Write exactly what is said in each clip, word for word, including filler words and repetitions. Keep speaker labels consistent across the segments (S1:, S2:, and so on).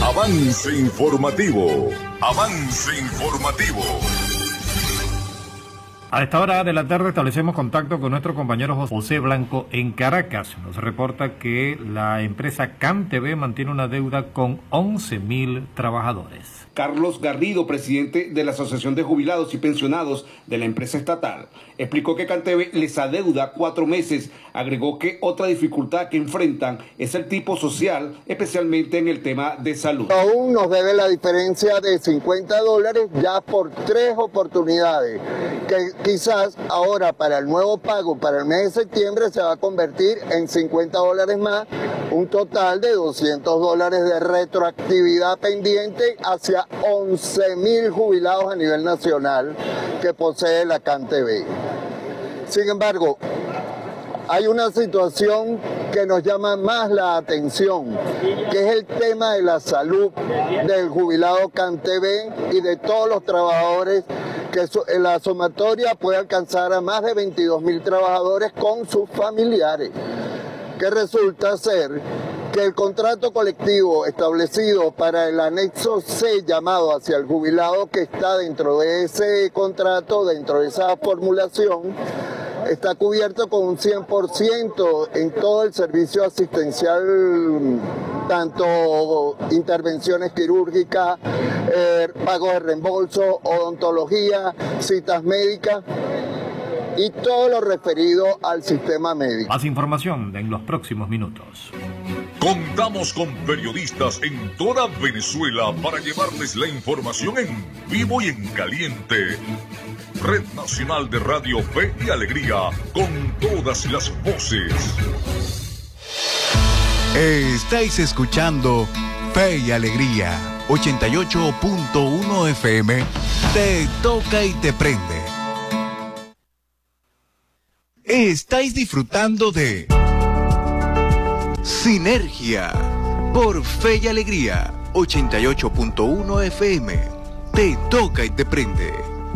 S1: Avance informativo. Avance informativo.
S2: A esta hora de la tarde establecemos contacto con nuestro compañero José Blanco en Caracas. Nos reporta que la empresa CanTV mantiene una deuda con once mil trabajadores.
S3: Carlos Garrido, presidente de la Asociación de Jubilados y Pensionados de la empresa estatal, explicó que CanTV les adeuda cuatro meses. Agregó que otra dificultad que enfrentan es el tipo social, especialmente en el tema de salud.
S4: Aún nos debe la diferencia de cincuenta dólares ya por tres oportunidades, que quizás ahora para el nuevo pago para el mes de septiembre se va a convertir en cincuenta dólares más, un total de doscientos dólares de retroactividad pendiente hacia once mil jubilados a nivel nacional que posee la CanTV. Sin embargo, hay una situación que nos llama más la atención, que es el tema de la salud del jubilado CanTV y de todos los trabajadores, que la sumatoria puede alcanzar a más de veintidós mil trabajadores con sus familiares, que resulta ser que el contrato colectivo establecido para el anexo C llamado hacia el jubilado, que está dentro de ese contrato, dentro de esa formulación, está cubierto con un cien por ciento en todo el servicio asistencial, tanto intervenciones quirúrgicas, eh, pagos de reembolso, odontología, citas médicas y todo lo referido al sistema médico.
S2: Más información en los próximos minutos.
S1: Contamos con periodistas en toda Venezuela para llevarles la información en vivo y en caliente. Red Nacional de Radio Fe y Alegría, con todas las voces.
S5: Estáis escuchando Fe y Alegría, ochenta y ocho punto uno F M, te toca y te prende. Estáis disfrutando de Sinergia por Fe y Alegría, ochenta y ocho punto uno F M, te toca y te prende.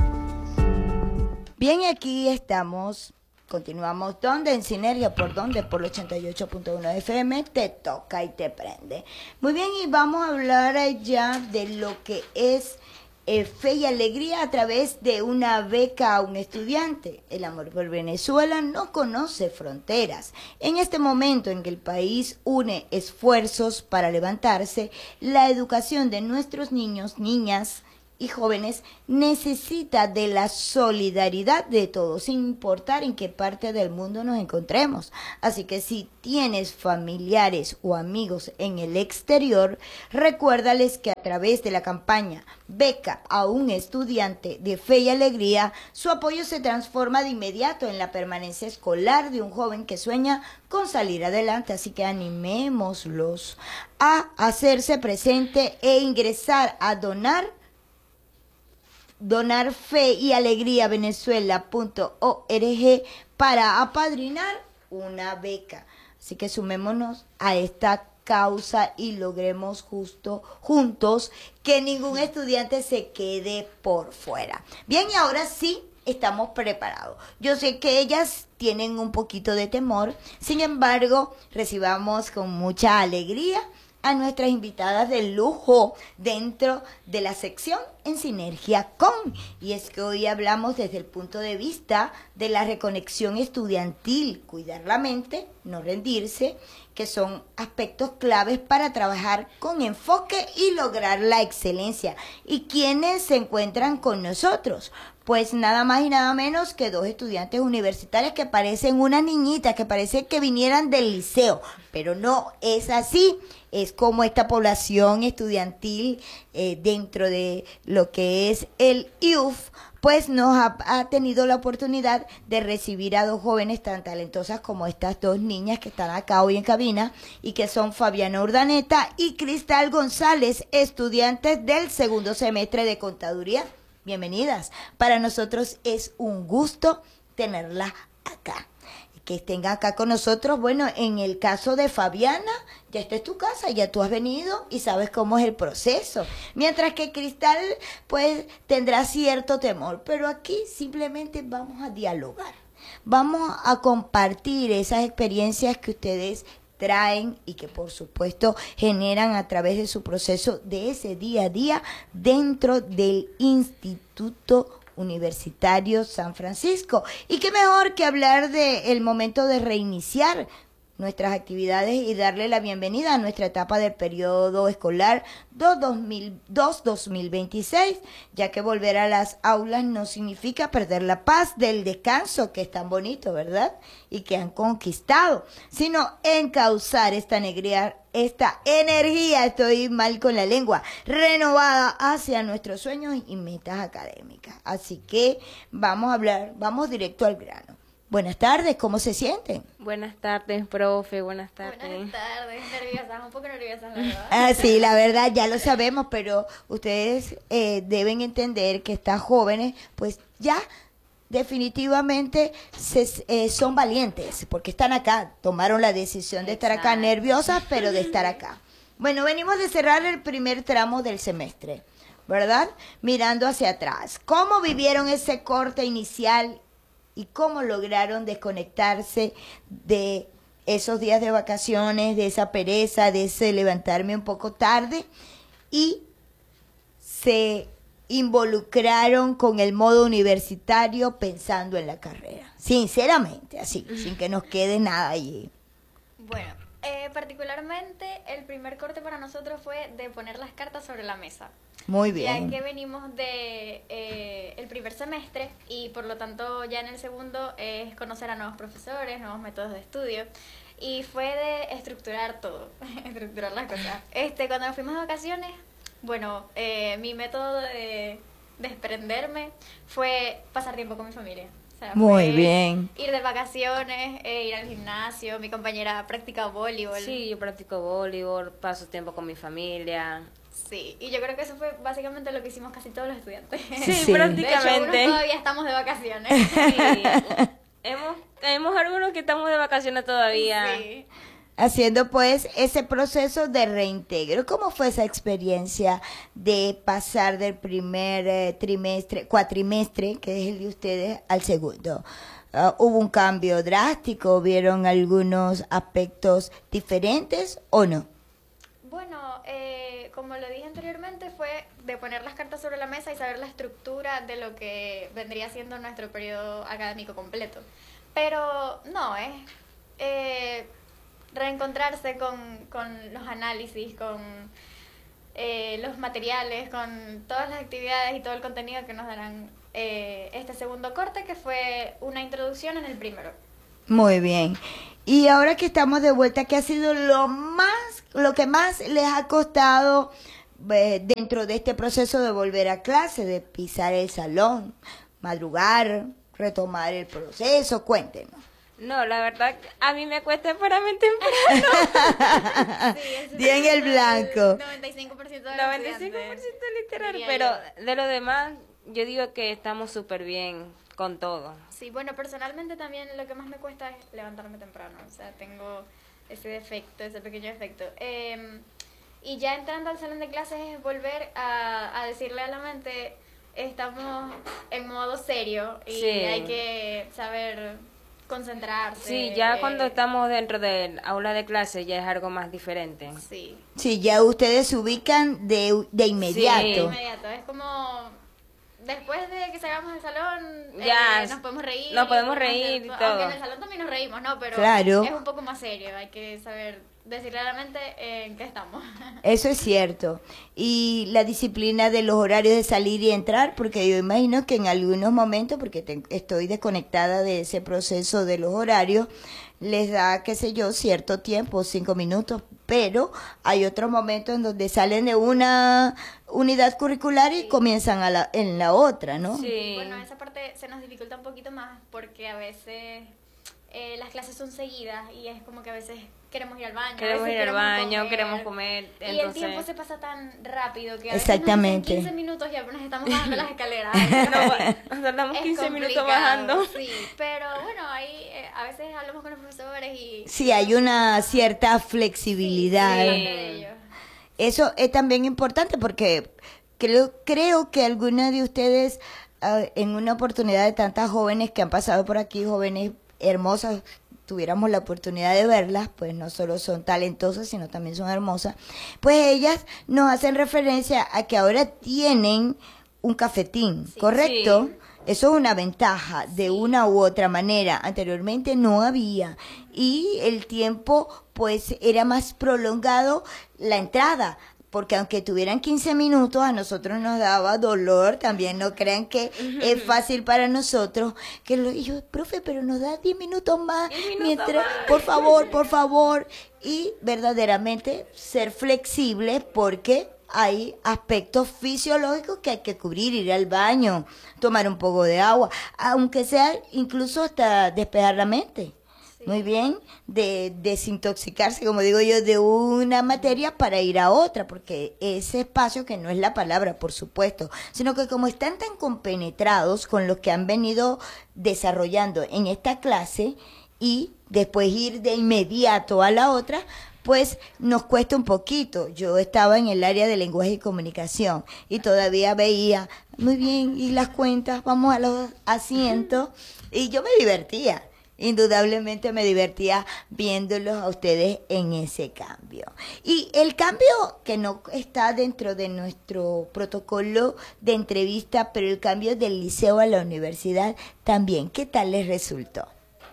S6: Bien, aquí estamos, continuamos, ¿dónde? En Sinergia, ¿por dónde? Por el ochenta y ocho punto uno F M, te toca y te prende. Muy bien, y vamos a hablar ya de lo que es eh, Fe y Alegría a través de una beca a un estudiante. El amor por Venezuela no conoce fronteras. En este momento en que el país une esfuerzos para levantarse, la educación de nuestros niños, niñas y jóvenes necesita de la solidaridad de todos, sin importar en qué parte del mundo nos encontremos. Así que si tienes familiares o amigos en el exterior, recuérdales que a través de la campaña Beca a un estudiante de Fe y Alegría, su apoyo se transforma de inmediato en la permanencia escolar de un joven que sueña con salir adelante. Así que animémoslos a hacerse presente e ingresar a donar donar fe y alegría venezuela punto org para apadrinar una beca. Así que sumémonos a esta causa y logremos justo juntos que ningún estudiante se quede por fuera. Bien, y ahora sí estamos preparados. Yo sé que ellas tienen un poquito de temor, sin embargo, recibamos con mucha alegría a nuestras invitadas de lujo dentro de la sección En Sinergia Con. Y es que hoy hablamos desde el punto de vista de la reconexión estudiantil, cuidar la mente, no rendirse, que son aspectos claves para trabajar con enfoque y lograr la excelencia. ¿Y quiénes se encuentran con nosotros? Pues nada más y nada menos que dos estudiantes universitarios que parecen una niñita, que parece que vinieran del liceo, pero no es así. Es como esta población estudiantil eh, dentro de lo que es el I U F, pues nos ha, ha tenido la oportunidad de recibir a dos jóvenes tan talentosas como estas dos niñas que están acá hoy en cabina y que son Fabiana Urdaneta y Cristal González, estudiantes del segundo semestre de Contaduría. Bienvenidas. Para nosotros es un gusto tenerlas acá. Que estén acá con nosotros. Bueno, en el caso de Fabiana, ya esta es tu casa, ya tú has venido y sabes cómo es el proceso. Mientras que Cristal, pues, tendrá cierto temor. Pero aquí simplemente vamos a dialogar. Vamos a compartir esas experiencias que ustedes traen y que por supuesto generan a través de su proceso de ese día a día dentro del Instituto Universitario San Francisco. Y qué mejor que hablar de el momento de reiniciar nuestras actividades y darle la bienvenida a nuestra etapa del periodo escolar dos mil veintiséis, ya que volver a las aulas no significa perder la paz del descanso, que es tan bonito, ¿verdad? Y que han conquistado, sino encauzar esta alegría, esta energía, estoy mal con la lengua, renovada hacia nuestros sueños y metas académicas. Así que vamos a hablar, vamos directo al grano. Buenas tardes, ¿cómo se sienten?
S7: Buenas tardes, profe, buenas tardes.
S8: Buenas tardes, nerviosas, un poco nerviosas, la verdad.
S6: Ah, sí, la verdad, ya lo sabemos, pero ustedes eh, deben entender que estas jóvenes, pues ya definitivamente se, eh, son valientes, porque están acá, tomaron la decisión de estar acá, nerviosas, pero de estar acá. Bueno, venimos de cerrar el primer tramo del semestre, ¿verdad? Mirando hacia atrás. ¿Cómo vivieron ese corte inicial y cómo lograron desconectarse de esos días de vacaciones, de esa pereza, de ese levantarme un poco tarde, y se involucraron con el modo universitario pensando en la carrera? Sinceramente, así, sin que nos quede nada allí.
S8: Bueno, eh, particularmente el primer corte para nosotros fue de poner las cartas sobre la mesa.
S6: Muy bien.
S8: Ya que venimos de eh, el primer semestre y por lo tanto ya en el segundo es conocer a nuevos profesores, nuevos métodos de estudio, y fue de estructurar todo, estructurar las cosas. Este, cuando nos fuimos de vacaciones, bueno, eh, mi método de desprenderme fue pasar tiempo con mi familia. O sea,
S6: muy bien.
S8: Ir de vacaciones, eh, ir al gimnasio, mi compañera practica voleibol.
S7: Sí, yo practico voleibol, paso tiempo con mi familia.
S8: Sí, y yo creo que eso fue básicamente lo que hicimos casi todos los estudiantes.
S7: Sí, sí. prácticamente.
S8: De hecho, algunos todavía estamos de vacaciones.
S7: Sí. hemos, hemos algunos que estamos de vacaciones todavía.
S8: Sí.
S6: Haciendo pues ese proceso de reintegro. ¿Cómo fue esa experiencia de pasar del primer eh, trimestre, cuatrimestre, que es el de ustedes, al segundo? Uh, ¿Hubo un cambio drástico? ¿Vieron algunos aspectos diferentes o no?
S8: Bueno, eh, como lo dije anteriormente, fue de poner las cartas sobre la mesa y saber la estructura de lo que vendría siendo nuestro periodo académico completo. Pero no, es eh, reencontrarse con, con los análisis, con eh, los materiales, con todas las actividades y todo el contenido que nos darán eh, este segundo corte, que fue una introducción en el primero.
S6: Muy bien. Y ahora que estamos de vuelta, ¿qué ha sido lo más, lo que más les ha costado eh, dentro de este proceso de volver a clase, de pisar el salón, madrugar, retomar el proceso? Cuéntenos.
S7: No, la verdad, a mí me cuesta pararme temprano.
S8: Sí,
S6: Di en el blanco.
S8: noventa y cinco por ciento de
S7: noventa y cinco por ciento literal, pero yo. De lo demás, yo digo que estamos súper bien con todo.
S8: Sí, bueno, personalmente también lo que más me cuesta es levantarme temprano, o sea, tengo ese defecto, ese pequeño defecto. Eh, y ya entrando al salón de clases es volver a, a decirle a la mente, estamos en modo serio y sí. Hay que saber concentrarse.
S7: Sí, ya
S8: eh,
S7: cuando estamos dentro del aula de clase ya es algo más diferente.
S8: Sí.
S6: Sí, ya ustedes se ubican de, de inmediato.
S8: Sí, de inmediato, es como... Después de que salgamos del salón,
S7: ya,
S8: eh, nos podemos reír.
S7: Nos podemos reír y todo.
S8: Aunque en el salón también nos reímos, ¿no? Pero
S6: claro.
S8: Es un poco más serio, hay que saber decir claramente en qué estamos.
S6: Eso es cierto. Y la disciplina de los horarios de salir y entrar, porque yo imagino que en algunos momentos, porque te, estoy desconectada de ese proceso de los horarios, les da, qué sé yo, cierto tiempo, cinco minutos, pero hay otros momentos en donde salen de una unidad curricular y sí. comienzan a la, en la otra, ¿no?
S7: Sí.
S8: Bueno, esa parte se nos dificulta un poquito más porque a veces eh, las clases son seguidas y es como que a veces queremos ir al baño.
S7: Queremos ir al baño, comer, queremos comer.
S8: Y
S7: entonces...
S8: el tiempo se pasa tan rápido que a
S6: exactamente.
S8: veces nos quince minutos y apenas estamos bajando las escaleras.
S7: No, nos tardamos quince minutos bajando.
S8: Sí, pero bueno, ahí eh, a veces hablamos con los profesores y...
S6: Sí, hay una cierta flexibilidad.
S8: Sí, de ellos.
S6: Eso es también importante porque creo, creo que alguna de ustedes, uh, en una oportunidad de tantas jóvenes que han pasado por aquí, jóvenes hermosas, tuviéramos la oportunidad de verlas, pues no solo son talentosas, sino también son hermosas, pues ellas nos hacen referencia a que ahora tienen un cafetín, sí, ¿correcto? Sí. Eso es una ventaja, de una u otra manera. Anteriormente no había. Y el tiempo, pues, era más prolongado la entrada. Porque aunque tuvieran quince minutos, a nosotros nos daba dolor. También no crean que es fácil para nosotros. Que lo, y yo, profe, pero nos da diez minutos más.
S7: Minutos
S6: mientras,
S7: más.
S6: Por favor, por favor. Y verdaderamente ser flexibles porque hay aspectos fisiológicos que hay que cubrir, ir al baño, tomar un poco de agua, aunque sea incluso hasta despejar la mente. Sí. Muy bien, de desintoxicarse, como digo yo, de una materia para ir a otra, porque ese espacio, que no es la palabra, por supuesto, sino que como están tan compenetrados con lo que han venido desarrollando en esta clase y después ir de inmediato a la otra, pues nos cuesta un poquito. Yo estaba en el área de lenguaje y comunicación y todavía veía, muy bien, y las cuentas, vamos a los asientos, y yo me divertía, indudablemente me divertía viéndolos a ustedes en ese cambio. Y el cambio que no está dentro de nuestro protocolo de entrevista, pero el cambio del liceo a la universidad también, ¿qué tal les resultó?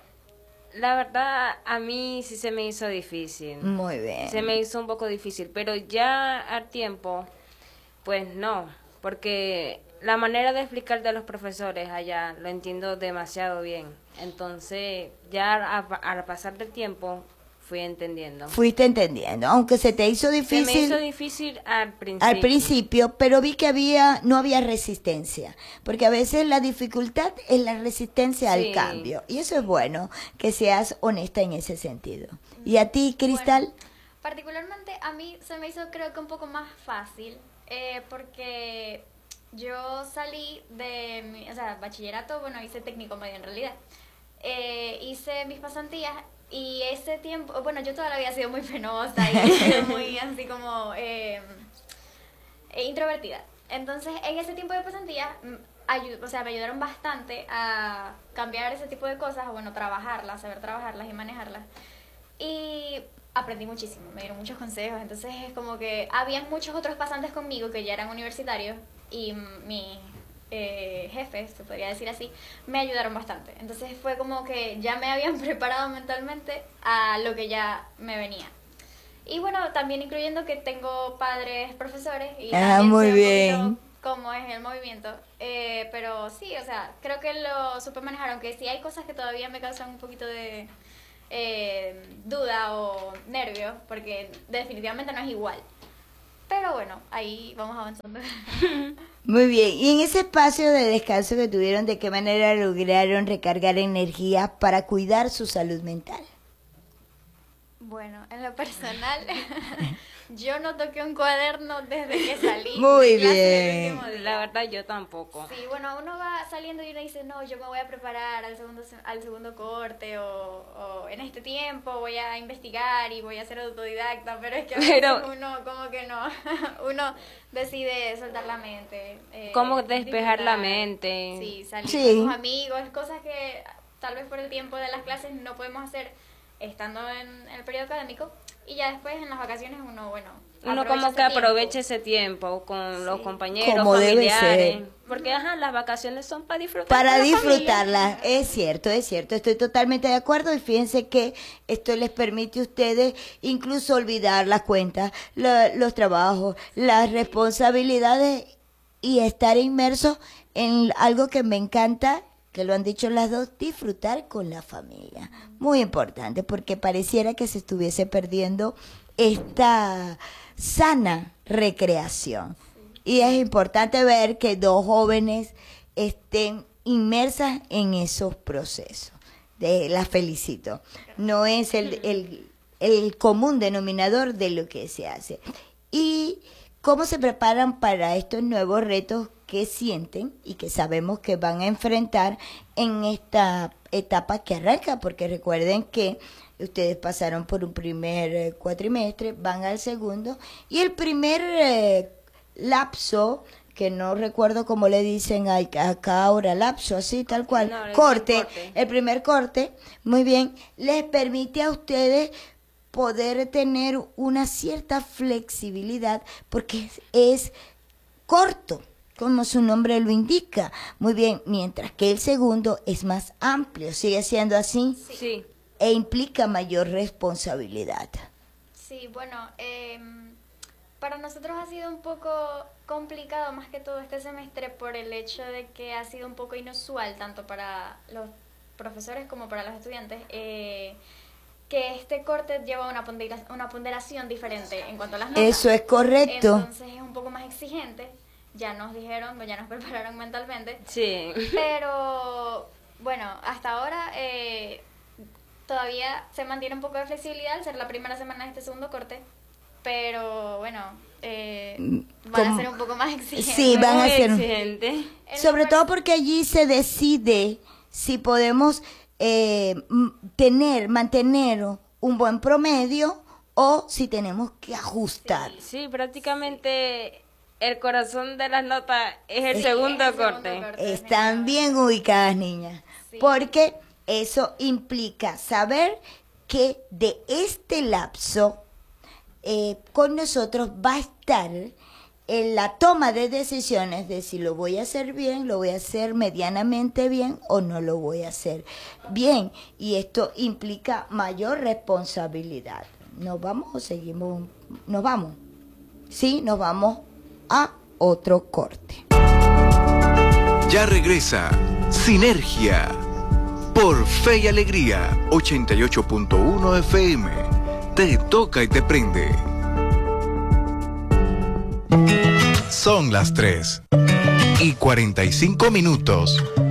S7: La verdad, a mí sí se me hizo difícil.
S6: Muy bien.
S7: Se me hizo un poco difícil, pero ya al tiempo, pues no, porque la manera de explicar de los profesores allá lo entiendo demasiado bien. Entonces, ya al pasar del tiempo, fui entendiendo.
S6: Fuiste entendiendo, aunque se te hizo difícil.
S7: Se me hizo difícil al principio.
S6: Al principio, pero vi que había, no había resistencia, porque a veces la dificultad es la resistencia sí. al cambio, y eso es bueno, que seas honesta en ese sentido. ¿Y a ti, Cristal?
S8: Bueno, particularmente a mí se me hizo creo que un poco más fácil, eh, porque yo salí de, mi, o sea, bachillerato, bueno, hice técnico medio en realidad, eh, hice mis pasantías. Y ese tiempo, bueno, yo todavía había sido muy penosa y muy así como eh, introvertida. Entonces, en ese tiempo de pasantía, ayud, o sea, me ayudaron bastante a cambiar ese tipo de cosas, o bueno, trabajarlas, saber trabajarlas y manejarlas. Y aprendí muchísimo, me dieron muchos consejos. Entonces, es como que habían muchos otros pasantes conmigo que ya eran universitarios y mi... Eh, jefes, se podría decir así, me ayudaron bastante. Entonces fue como que ya me habían preparado mentalmente a lo que ya me venía. Y bueno, también incluyendo que tengo padres profesores y
S6: ah, muy bien.
S8: Cómo es el movimiento. Eh, pero sí, o sea, creo que lo supe manejar, aunque sí hay cosas que todavía me causan un poquito de eh, duda o nervio, porque definitivamente no es igual. Pero bueno, ahí vamos avanzando.
S6: Muy bien. Y en ese espacio de descanso que tuvieron, ¿de qué manera lograron recargar energía para cuidar su salud mental?
S8: Bueno, en lo personal, yo no toqué un cuaderno desde que salí.
S6: Muy bien.
S7: La verdad, yo tampoco.
S8: Sí, bueno, uno va saliendo y uno dice, no, yo me voy a preparar al segundo al segundo corte o, o en este tiempo voy a investigar y voy a ser autodidacta, pero es que a veces pero, uno como que no, uno decide soltar la mente. Eh,
S7: ¿Cómo despejar la mente?
S8: Sí, salir
S6: sí.
S8: con sus amigos, cosas que tal vez por el tiempo de las clases no podemos hacer estando en el periodo académico, y ya después en las vacaciones uno, bueno,
S7: uno como que aproveche ese tiempo con sí. los compañeros,
S6: como
S7: familiares, porque ajá, las vacaciones son para disfrutar.
S6: Para disfrutarlas, es cierto, es cierto, estoy totalmente de acuerdo, y fíjense que esto les permite a ustedes incluso olvidar las cuentas, lo, los trabajos, las responsabilidades, y estar inmersos en algo que me encanta, que lo han dicho las dos, disfrutar con la familia. Muy importante, porque pareciera que se estuviese perdiendo esta sana recreación. Y es importante ver que dos jóvenes estén inmersas en esos procesos. De, las felicito. No es el, el, el común denominador de lo que se hace. ¿Y cómo se preparan para estos nuevos retos que sienten y que sabemos que van a enfrentar en esta etapa que arranca? Porque recuerden que ustedes pasaron por un primer eh, cuatrimestre, van al segundo, y el primer eh, lapso que no recuerdo cómo le dicen a- acá ahora, lapso, así, tal cual,
S7: No, el
S6: corte,
S7: corte.
S6: el primer corte, muy bien, les permite a ustedes poder tener una cierta flexibilidad porque es, es corto, como su nombre lo indica. Muy bien, mientras que el segundo es más amplio, sigue siendo así
S7: Sí.
S6: e implica mayor responsabilidad.
S8: Sí, bueno, em, para nosotros ha sido un poco complicado más que todo este semestre por el hecho de que ha sido un poco inusual tanto para los profesores como para los estudiantes, eh, que este corte lleva una, pondera- una ponderación diferente en cuanto a las notas.
S6: Eso es correcto.
S8: Entonces es un poco más exigente, ya nos dijeron, ya nos prepararon mentalmente,
S7: Sí.
S8: pero bueno, hasta ahora eh, todavía se mantiene un poco de flexibilidad al ser la primera semana de este segundo corte, pero bueno, eh, van
S6: ¿Cómo?
S8: a ser un poco más exigentes.
S6: Sí, van a
S7: Muy
S6: ser-
S7: exigente.
S8: En
S6: Sobre
S8: la
S6: todo
S8: par-
S6: porque allí se decide si podemos eh, m- tener, mantener un buen promedio o si tenemos que ajustar.
S7: Sí, prácticamente el corazón de las notas es el
S6: Es-
S7: segundo
S8: es el segundo
S7: corte.
S8: corte.
S6: Están bien ubicadas, niñas,
S8: Sí.
S6: porque eso implica saber que de este lapso eh, con nosotros va a estar en la toma de decisiones de si lo voy a hacer bien, lo voy a hacer medianamente bien o no lo voy a hacer bien. Y esto implica mayor responsabilidad. ¿Nos vamos o seguimos? Nos vamos. Sí, nos vamos a otro corte.
S5: Ya regresa Sinergia por Fe y Alegría ochenta y ocho punto uno F M. Te toca y te prende. Son las tres y cuarenta y cinco minutos.